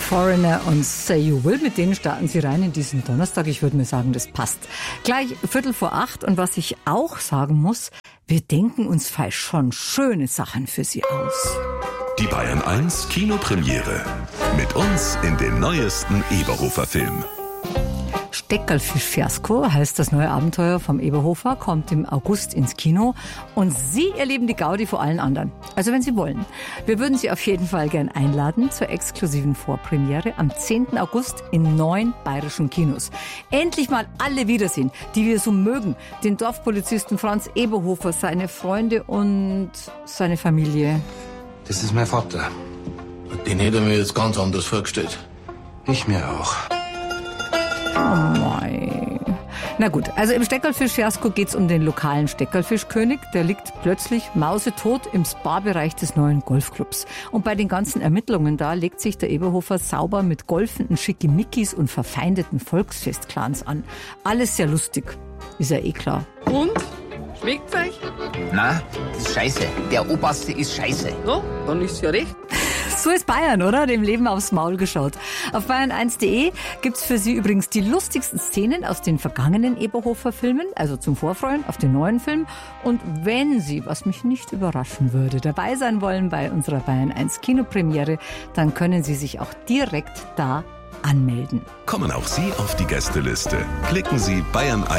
Foreigner und Say You Will, mit denen starten Sie rein in diesen Donnerstag. Ich würde mir sagen, das passt. Gleich 7:45 und was ich auch sagen muss, wir denken uns falsch schon schöne Sachen für Sie aus. Die Bayern 1 Kinopremiere. Mit uns in den neuesten Eberhofer-Film. Steckerlfisch-Fiasko heißt das neue Abenteuer vom Eberhofer, kommt im August ins Kino und Sie erleben die Gaudi vor allen anderen. Also wenn Sie wollen. Wir würden Sie auf jeden Fall gern einladen zur exklusiven Vorpremiere am 10. August in 9 bayerischen Kinos. Endlich mal alle wiedersehen, die wir so mögen. Den Dorfpolizisten Franz Eberhofer, seine Freunde und seine Familie. Das ist mein Vater. Den hätte ich mir jetzt ganz anders vorgestellt. Ich mir auch. Oh mei. Na gut, also im Steckerlfisch-Fiasko geht's um den lokalen Steckerlfischkönig. Der liegt plötzlich mausetot im Spa-Bereich des neuen Golfclubs. Und bei den ganzen Ermittlungen da legt sich der Eberhofer sauber mit golfenden Schickimickis und verfeindeten Volksfestclans an. Alles sehr lustig. Ist ja eh klar. Und? Schmeckt's euch? Na, ist scheiße. Der Oberste ist scheiße. No, dann ist's ja recht. So ist Bayern, oder? Dem Leben aufs Maul geschaut. Auf bayern1.de gibt's für Sie übrigens die lustigsten Szenen aus den vergangenen Eberhofer-Filmen, also zum Vorfreuen auf den neuen Film. Und wenn Sie, was mich nicht überraschen würde, dabei sein wollen bei unserer Bayern 1 Kinopremiere, dann können Sie sich auch direkt da anmelden. Kommen auch Sie auf die Gästeliste. Klicken Sie Bayern